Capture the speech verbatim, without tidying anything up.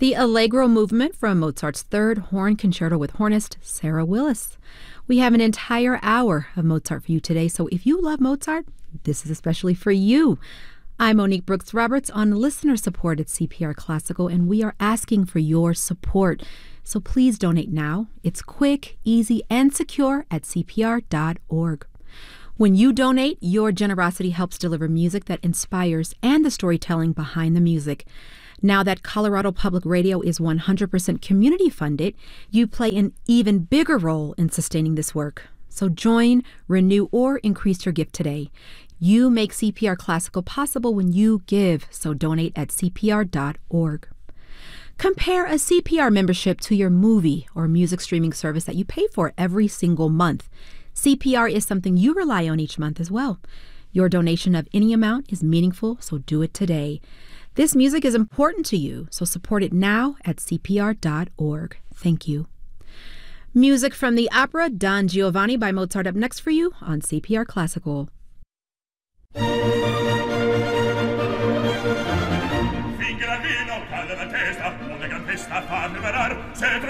the Allegro movement from Mozart's Third Horn Concerto with hornist Sarah Willis. We have an entire hour of Mozart for you today, so if you love Mozart, this is especially for you. I'm Monique Brooks Roberts on listener support at C P R Classical, and we are asking for your support. So please donate now. It's quick, easy, and secure at C P R dot org. When you donate, your generosity helps deliver music that inspires and the storytelling behind the music. Now that Colorado Public Radio is one hundred percent community funded, you play an even bigger role in sustaining this work. So join, renew, or increase your gift today. You make C P R Classical possible when you give, so donate at C P R dot org. Compare a C P R membership to your movie or music streaming service that you pay for every single month. C P R is something you rely on each month as well. Your donation of any amount is meaningful, so do it today. This music is important to you, so support it now at C P R dot org. Thank you. Music from the opera Don Giovanni by Mozart up next for you on C P R Classical. Finché l'alvino cade la testa, una gran festa fa preparar, se